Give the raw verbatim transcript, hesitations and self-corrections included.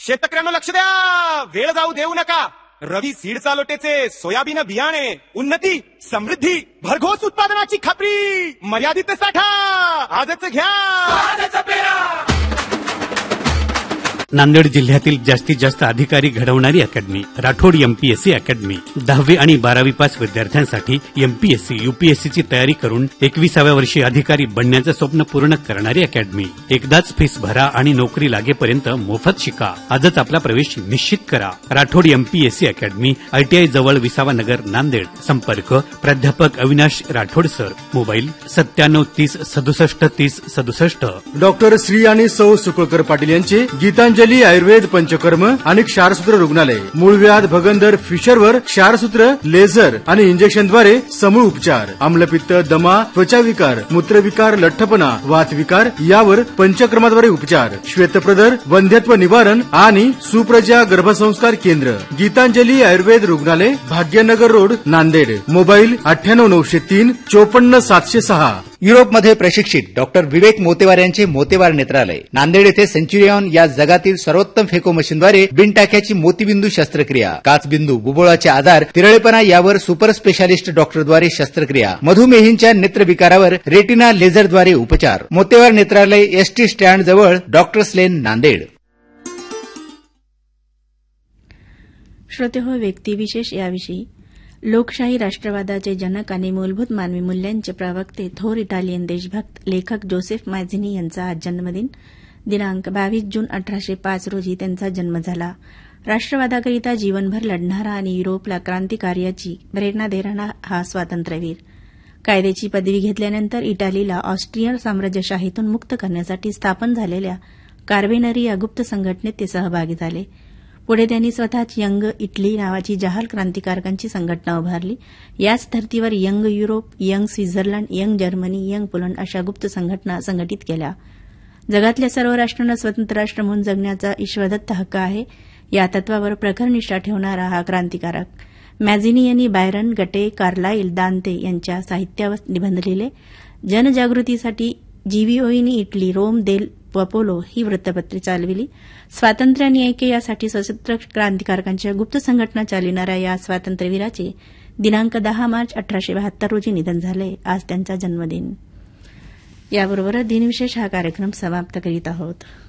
शेतकऱ्यांना लक्ष द्या, वेळ जाऊ देऊ नका. रवी सीडचा लोटेचे सोयाबीन बियाणे, उन्नती समृद्धी भरघोस उत्पादनाची खात्री, मर्यादित साठा आजच घ्या, आजच पेरा. नांदेड जिल्ह्यातील जास्तीत जास्त अधिकारी घडवणारी अकॅडमी राठोड एमपीएससी अकॅडमी. दहावी आणि बारावी पास विद्यार्थ्यांसाठी एमपीएससी यूपीएससीची तयारी करून एकविसाव्या वर्षी अधिकारी बनण्याचं स्वप्न पूर्ण करणारी अकॅडमी. एकदाच फीस भरा आणि नोकरी लागेपर्यंत मोफत शिका. आजच आपला प्रवेश निश्चित करा. राठोड एमपीएससी अकॅडमी, आयटीआय जवळ, विसावा नगर, नांदेड. संपर्क प्राध्यापक अविनाश राठोड सर. मोबाईल सत्त्याण्णव तीस सदुसष्ट तीस सदुसष्ट. डॉक्टर श्री आणि सौ सुकळकर पाटील यांचे गीतांजली आयुर्वेद पंचकर्म आणि क्षारसूत्र रुग्णालय. मूळव्याध, भगंदर, फिशरवर क्षारसूत्र, लेझर आणि इंजेक्शनद्वारे समूळ उपचार. आम्लपित्त, दमा, त्वचाविकार, मूत्रविकार, लठ्ठपणा, वातविकार यावर पंचकर्माद्वारे उपचार. श्वेतप्रदर, वंध्यत्व निवारण आणि सुप्रजा गर्भसंस्कार केंद्र. गीतांजली आयुर्वेद रुग्णालय, भाग्यनगर रोड, नांदेड. मोबाईल अठ्ठ्याण्णव नऊशे तीन चोपन्न सातशे सहा. युरोपमध्ये प्रशिक्षित डॉक्टर विवेक मोतेवार यांचे मोतेवार नेत्रालय. नांदेड येथे सेंच्युरियन या जगातील सर्वोत्तम फेको मशीनद्वारे बिनटाक्याची मोतीबिंदू शस्त्रक्रिया. काचबिंदू, बुबुळाचे आजार, तिरळेपणा यावर सुपर स्पेशालिस्ट डॉक्टरद्वारे शस्त्रक्रिया. मधुमेहींच्या नेत्रविकारावर रेटिना लेझरद्वारे उपचार. मोतेवार नेत्रालय, एसटी स्टँड जवळ, डॉक्टर्स लेन, नांदेड. श्रोते हो, व्यक्तिविशेष याविषयी. लोकशाही राष्ट्रवादाचे जनक आणि मूलभूत मानवी मूल्यांचे प्रवक्ते, थोर इटालियन देशभक्त लेखक जोसेफ मॅझिनी यांचा आज जन्मदिन. दिनांक बावीस जून अठराशे पाच रोजी त्यांचा जन्म झाला. राष्ट्रवादाकरिता जीवनभर लढणारा आणि युरोपला क्रांतिकार्याची प्रेरणा देणारा हा स्वातंत्र्यवीर. कायद्याची पदवी घेतल्यानंतर इटालीला ऑस्ट्रियन साम्राज्यशाहीतून मुक्त करण्यासाठी स्थापन झालेल्या कार्बेनरी या गुप्त संघटनेत ते सहभागी झाले. पुढे त्यांनी स्वतःच यंग इटली नावाची जहाल क्रांतिकारकांची संघटना उभारली. याच धर्तीवर young Europe, young Switzerland, young Germany, young Poland अशा गुप्त संघटना संघटित केल्या. जगातल्या सर्व राष्ट्रांना स्वतंत्र राष्ट्र म्हणून जगण्याचा ईश्वरदत्त हक्क आहे, या तत्वावर प्रखर निष्ठा ठेवणारा हा क्रांतिकारक. मॅझिनी यांनी बायरन, गटे, कार्लाइल, दांते यांच्या साहित्यावर निबंध लिहिले. जनजागृतीसाठी जीव्हीओनी इटली, रोम, देल पपोलो ही वृत्तपत्रे चालविली. स्वातंत्र्य आणि ऐक्य यासाठी सशस्त्र क्रांतिकारकांच्या गुप्त संघटना चालविणाऱ्या या स्वातंत्र्यवीराचे दिनांक दहा मार्च अठराशे बहात्तर रोजी निधन झाले. आज त्यांचा जन्मदिन. याबरोबरच दिनविशेष हा कार्यक्रम समाप्त करीत आहोत.